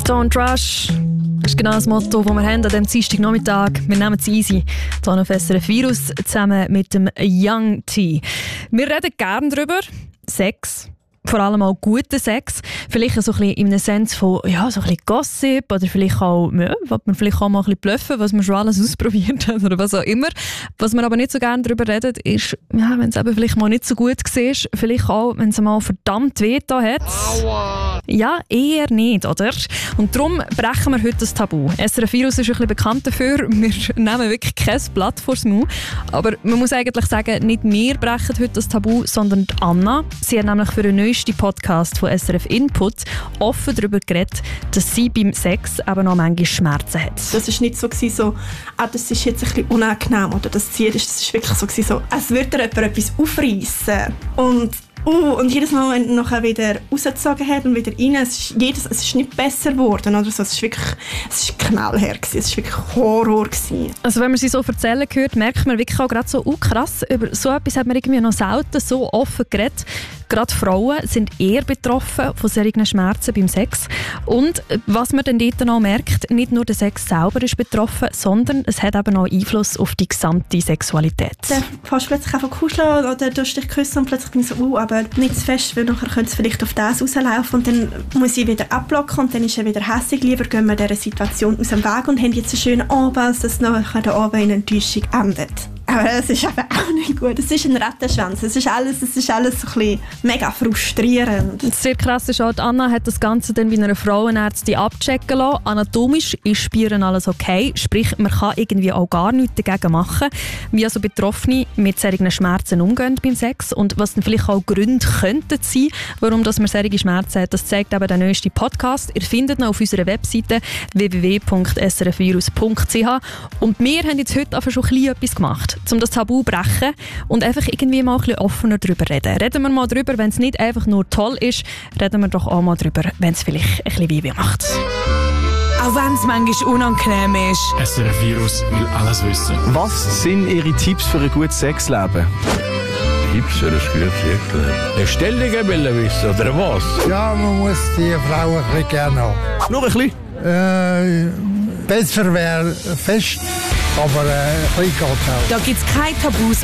Don't rush. Das ist genau das Motto, das wir haben an diesem Dienstagnachmittag. Wir nehmen es easy. Hier auf SRF Virus zusammen mit dem Young T. Wir reden gerne darüber. Sex. Vor allem auch guten Sex. Vielleicht so ein bisschen in einem Sense von, ja, so ein bisschen Gossip oder vielleicht auch, ja, was man vielleicht auch mal ein bisschen bluffen, was man schon alles ausprobiert hat oder was auch immer. Was man aber nicht so gerne darüber redet, ist, ja, wenn es eben vielleicht mal nicht so gut war, vielleicht auch, wenn es mal verdammt wehgetan hat. Aua. Ja, eher nicht, oder? Und darum brechen wir heute das Tabu. SRF Virus ist ein bisschen bekannt dafür, wir nehmen wirklich kein Blatt vors Maul. Aber man muss eigentlich sagen, nicht wir brechen heute das Tabu, sondern die Anna. Sie hat nämlich für einen neuesten Podcast von SRF Input offen darüber geredet, dass sie beim Sex aber noch manchmal Schmerzen hat. Das war nicht so, das ist jetzt ein bisschen unangenehm oder das Ziel ist, das ist wirklich so, als würde jemand etwas aufreißen. Und jedes Mal, wenn er nachher wieder rausgezogen hat und wieder rein, es ist nicht besser geworden. Oder so. Es war knallhart, es war wirklich Horror gewesen. Also wenn man sie so erzählen hört, merkt man wirklich auch gerade so, krass, über so etwas hat man irgendwie noch selten so offen geredet. Gerade Frauen sind eher betroffen von solchen Schmerzen beim Sex. Und was man dann dort noch merkt, nicht nur der Sex selber ist betroffen, sondern es hat eben auch Einfluss auf die gesamte Sexualität. Dann fährst du plötzlich einfach kuscheln oder du dich küssen und plötzlich bin ich so, aber nicht zu fest, weil nachher könnte es vielleicht auf das rauslaufen und dann muss ich wieder abblocken und dann ist er wieder hässlich. Lieber gehen wir dieser Situation aus dem Weg und haben jetzt einen schönen Abend, dass es nachher da oben in Enttäuschung endet. Aber es ist eben auch nicht gut. Es ist ein Rattenschwanz. Es ist alles so ein bisschen mega frustrierend. Sehr krass ist auch, Anna hat das Ganze dann bei einer Frauenärztin abchecken lassen. Anatomisch ist bei ihr alles okay. Sprich, man kann irgendwie auch gar nichts dagegen machen. Wie also Betroffene mit solchen Schmerzen umgehen beim Sex und was dann vielleicht auch Gründe könnten sein, warum man solche Schmerzen hat. Das zeigt eben der neueste Podcast. Ihr findet ihn auf unserer Webseite www.srfvirus.ch. Und wir haben jetzt heute einfach schon ein bisschen etwas gemacht, um das Tabu zu brechen und einfach irgendwie mal ein bisschen offener darüber reden. Reden wir mal darüber, wenn es nicht einfach nur toll ist, reden wir doch auch mal darüber, wenn es vielleicht ein bisschen weh macht. Auch wenn es manchmal unangenehm ist. SRF Virus will alles wissen. Was sind Ihre Tipps für ein gutes Sexleben? Tipps für ein gutes Sexleben? Eine Stellung will wissen, oder was? Ja, man muss die Frau ein bisschen gerne haben. Nur ein bisschen? Besser wäre fest, aber ein bisschen geht auch. Da gibt es keine Tabus